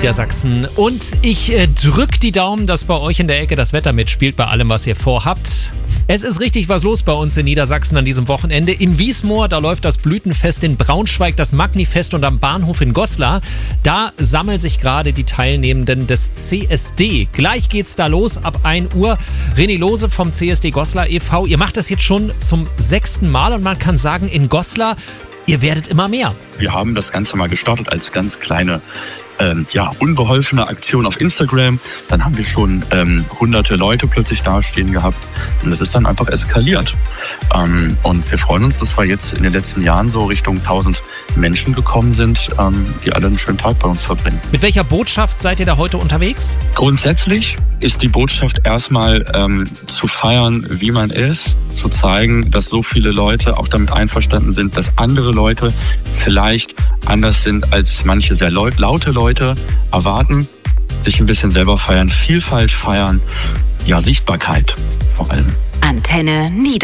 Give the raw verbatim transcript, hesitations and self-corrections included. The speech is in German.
Niedersachsen. Und ich äh, drück die Daumen, dass bei euch in der Ecke das Wetter mitspielt, bei allem, was ihr vorhabt. Es ist richtig was los bei uns in Niedersachsen an diesem Wochenende. In Wiesmoor, da läuft das Blütenfest, in Braunschweig das Magnifest und am Bahnhof in Goslar, da sammeln sich gerade die Teilnehmenden des C S D. Gleich geht's da los ab ein Uhr. René Lose vom C S D Goslar e V, ihr macht das jetzt schon zum sechsten Mal und man kann sagen, in Goslar, ihr werdet immer mehr. Wir haben das Ganze mal gestartet als ganz kleine, ähm, ja, unbeholfene Aktion auf Instagram. Dann haben wir schon ähm, hunderte Leute plötzlich dastehen gehabt und es ist dann einfach eskaliert. Ähm, und wir freuen uns, dass wir jetzt in den letzten Jahren so Richtung tausend Menschen gekommen sind, ähm, die alle einen schönen Tag bei uns verbringen. Mit welcher Botschaft seid ihr da heute unterwegs? Grundsätzlich ist die Botschaft erstmal ähm, zu feiern, wie man ist, zu zeigen, dass so viele Leute auch damit einverstanden sind, dass andere Leute vielleicht anders sind, als manche sehr laute Leute erwarten, sich ein bisschen selber feiern, Vielfalt feiern, ja, Sichtbarkeit vor allem. Antenne Niedersachsen.